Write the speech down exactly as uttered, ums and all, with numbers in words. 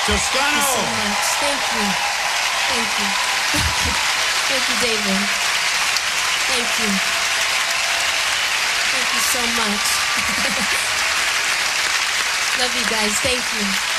Toscano. so much. Thank you. Thank you. Thank you. Thank you, David. Thank you. Thank you so much. Love you guys. Thank you.